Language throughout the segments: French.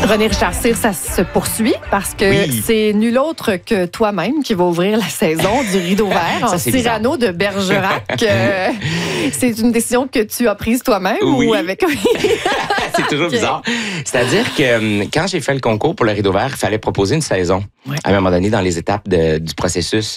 René Richard Cyr, ça se poursuit parce que c'est nul autre que toi-même qui va ouvrir la saison du Rideau Vert en Cyrano de Bergerac. C'est une décision que tu as prise toi-même ou avec... C'est toujours bizarre. C'est-à-dire que quand j'ai fait le concours pour le Rideau Vert, il fallait proposer une saison. À un moment donné, dans les étapes du processus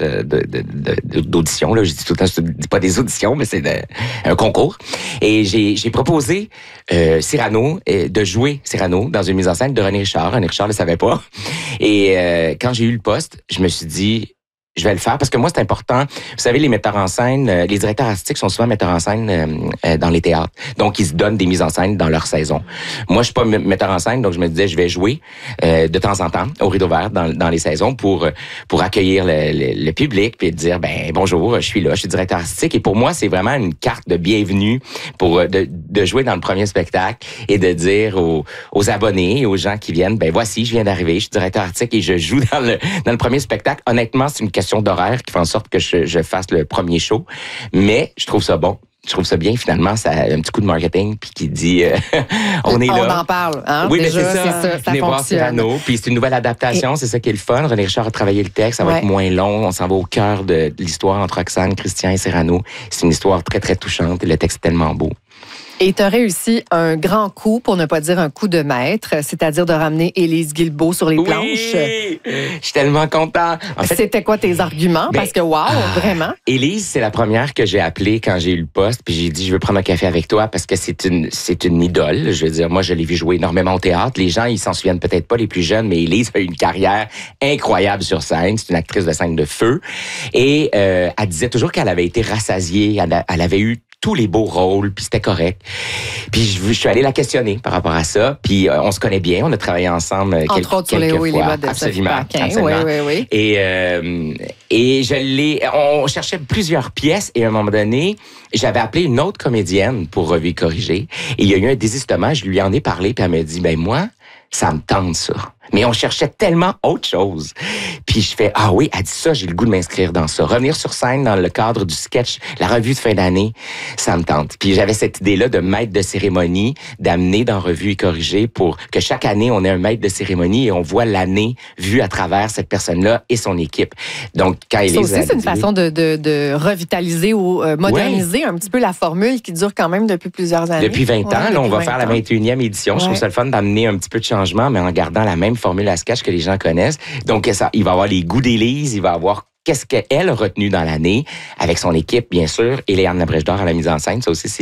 d'audition, là, je dis tout le temps, je dis pas des auditions, mais c'est un concours. Et j'ai proposé Cyrano, de jouer Cyrano dans une mise en scène de René Richard. René Richard ne le savait pas. Et quand j'ai eu le poste, je me suis dit... Je vais le faire parce que moi, c'est important. Vous savez, les metteurs en scène, les directeurs artistiques sont souvent metteurs en scène dans les théâtres. Donc, ils se donnent des mises en scène dans leur saison. Moi, je suis pas metteur en scène, donc je me disais, je vais jouer de temps en temps au Rideau Vert dans les saisons pour accueillir le public puis dire, ben bonjour, je suis là, je suis directeur artistique. Et pour moi, c'est vraiment une carte de bienvenue pour de jouer dans le premier spectacle et de dire aux abonnés et aux gens qui viennent, ben voici, je viens d'arriver, je suis directeur artistique et je joue dans le premier spectacle. Honnêtement, c'est une question d'horaire qui fait en sorte que je fasse le premier show. Mais je trouve ça bon. Je trouve ça bien, finalement, ça a un petit coup de marketing puis qui dit on est là. On en parle, hein? Oui, déjà, mais c'est ça. Ça Venez voir Cyrano. Puis c'est une nouvelle adaptation, c'est ça qui est le fun. René Richard a travaillé le texte, ça va être moins long. On s'en va au cœur de l'histoire entre Roxane, Christian et Cyrano. C'est une histoire très, très touchante et le texte est tellement beau. Et tu as réussi un grand coup, pour ne pas dire un coup de maître, c'est-à-dire de ramener Élise Guilbeault sur les planches. Je suis tellement content. En fait, c'était quoi tes arguments? Parce que, vraiment. Élise, c'est la première que j'ai appelée quand j'ai eu le poste, puis j'ai dit, je veux prendre un café avec toi parce que c'est une idole. Je veux dire, moi, je l'ai vu jouer énormément au théâtre. Les gens, ils s'en souviennent peut-être pas, les plus jeunes, mais Élise a eu une carrière incroyable sur scène. C'est une actrice de scène de feu. Et elle disait toujours qu'elle avait été rassasiée. Elle avait eu tous les beaux rôles, puis c'était correct. Puis je suis allé la questionner par rapport à ça, puis on se connaît bien, on a travaillé ensemble entre autres sur les hauts et les bas de Sophie Paquin. Oui. Et on cherchait plusieurs pièces, et à un moment donné, j'avais appelé une autre comédienne pour Revue et corriger, et il y a eu un désistement, je lui en ai parlé, puis elle m'a dit, ben moi, ça me tente ça. Mais on cherchait tellement autre chose. Puis je fais, ah oui, elle dit ça, j'ai le goût de m'inscrire dans ça. Revenir sur scène dans le cadre du sketch, la revue de fin d'année, ça me tente. Puis j'avais cette idée-là de maître de cérémonie, d'amener dans Revue et corriger pour que chaque année, on ait un maître de cérémonie et on voit l'année vue à travers cette personne-là et son équipe. Donc, quand Élise... Ça aussi, c'est une façon de revitaliser ou moderniser un petit peu la formule qui dure quand même depuis plusieurs années. Depuis 20 ans, là, on va faire la 21e édition. Je trouve ça le fun d'amener un petit peu de changement, mais en gardant la même formule à sketch que les gens connaissent. Donc, il va avoir les goûts d'Élise, il va avoir qu'est-ce qu'elle a retenu dans l'année, avec son équipe, bien sûr, et Léane Labrèche-Dor à la mise en scène. Ça aussi,